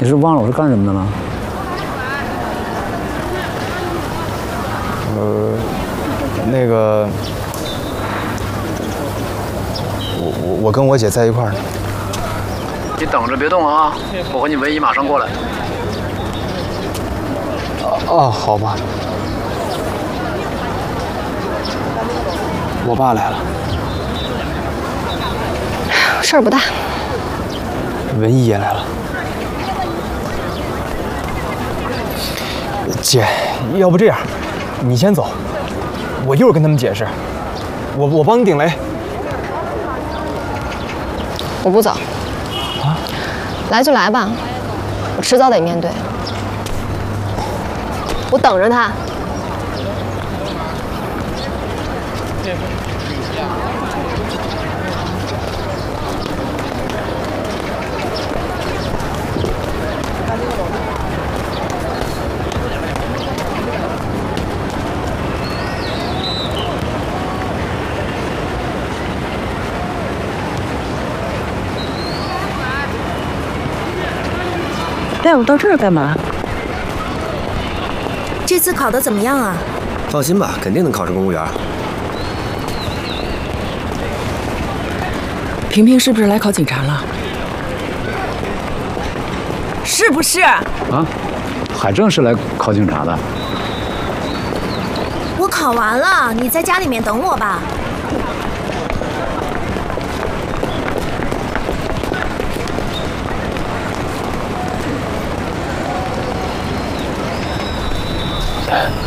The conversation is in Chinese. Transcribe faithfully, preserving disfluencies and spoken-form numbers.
你是忘了我是干什么的了？ 呃，那个，我我我跟我姐在一块儿呢。 你等着别动啊！我和你文姨马上过来。 哦，好吧。我爸来了。 事儿不大。 文姨也来了。姐，要不这样，你先走，我一会儿跟他们解释。我我帮你顶雷。 我不走。 啊？ 来就来吧，我迟早得面对。我等着他。 带我到这儿干嘛？ 这次考得怎么样啊？ 放心吧，肯定能考上公务员。 萍萍是不是来考警察了？ 是不是？ 啊，海正是来考警察的。 我考完了，你在家里面等我吧。 哎